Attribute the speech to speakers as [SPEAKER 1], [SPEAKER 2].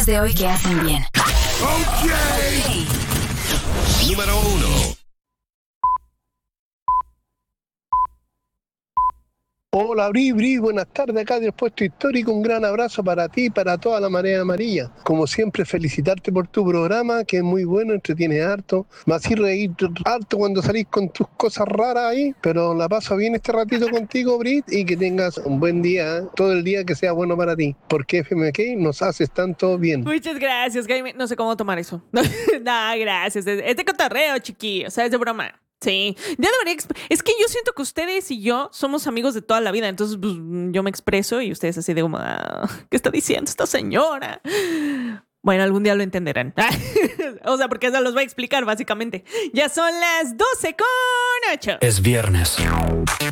[SPEAKER 1] noticias de hoy que hacen bien.
[SPEAKER 2] Okay. Número 1.
[SPEAKER 3] Hola, Bri, buenas tardes, acá del puesto histórico, un gran abrazo para ti y para toda la marea amarilla. Como siempre, felicitarte por tu programa, que es muy bueno, entretiene harto. Me hacís reír harto cuando salís con tus cosas raras ahí, pero la paso bien este ratito contigo, Brit, y que tengas un buen día, todo el día que sea bueno para ti, porque FMK nos haces tanto bien.
[SPEAKER 4] Muchas gracias, Jaime. No sé cómo tomar eso. No, gracias. Es de cotorreo, chiquillo. O sea, es de broma. Sí. Ya debería es que yo siento que ustedes y yo somos amigos de toda la vida. Entonces, pues, yo me expreso y ustedes así de como, ¿qué está diciendo esta señora? Bueno, algún día lo entenderán. O sea, porque eso los voy a explicar, básicamente. Ya son las 12:08.
[SPEAKER 5] Es viernes.